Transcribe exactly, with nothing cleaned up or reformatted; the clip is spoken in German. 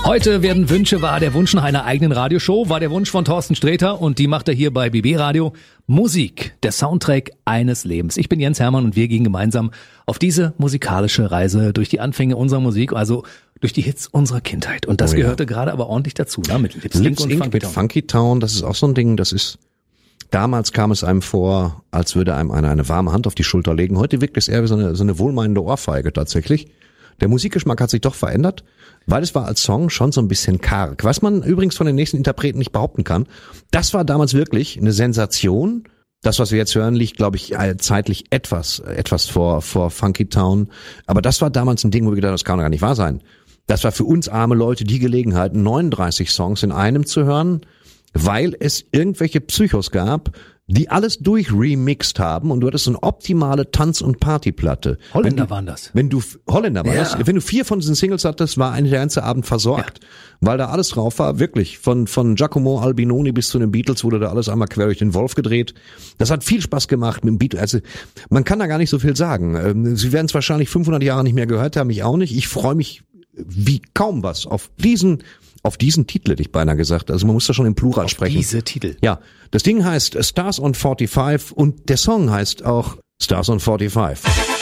Heute werden Wünsche wahr. Der Wunsch nach einer eigenen Radioshow war der Wunsch von Thorsten Sträter und die macht er hier bei B B Radio. Musik, der Soundtrack eines Lebens. Ich bin Jens Hermann und wir gehen gemeinsam auf diese musikalische Reise durch die Anfänge unserer Musik, also durch die Hits unserer Kindheit. Und das oh ja. gehörte gerade aber ordentlich dazu, ne? Mit Lip Sync und Funky mit Town. Funky Town, das ist auch so ein Ding, das ist, damals kam es einem vor, als würde einem einer eine warme Hand auf die Schulter legen. Heute wirkt es eher wie so eine, so eine wohlmeinende Ohrfeige tatsächlich. Der Musikgeschmack hat sich doch verändert, weil es war als Song schon so ein bisschen karg. Was man übrigens von den nächsten Interpreten nicht behaupten kann, das war damals wirklich eine Sensation. Das, was wir jetzt hören, liegt, glaube ich, zeitlich etwas etwas vor vor Funky Town. Aber das war damals ein Ding, wo wir gedacht haben, das kann doch gar nicht wahr sein. Das war für uns arme Leute die Gelegenheit, neununddreißig Songs in einem zu hören, weil es irgendwelche Psychos gab, die alles durchremixed haben und du hattest so eine optimale Tanz- und Partyplatte. Holländer du, waren das. Wenn du, Holländer war ja. das. Wenn du vier von diesen Singles hattest, war ein der ganze Abend versorgt. Ja. Weil da alles drauf war, wirklich. Von, von Giacomo Albinoni bis zu den Beatles wurde da alles einmal quer durch den Wolf gedreht. Das hat viel Spaß gemacht mit dem Beatles. Also, man kann da gar nicht so viel sagen. Sie werden es wahrscheinlich fünfhundert Jahre nicht mehr gehört haben, ich auch nicht. Ich freue mich wie kaum was auf diesen Auf diesen Titel hätte ich beinahe gesagt. Also man muss da schon im Plural auf sprechen. Diese Titel. Ja, das Ding heißt Stars on forty-five und der Song heißt auch Stars on forty-five.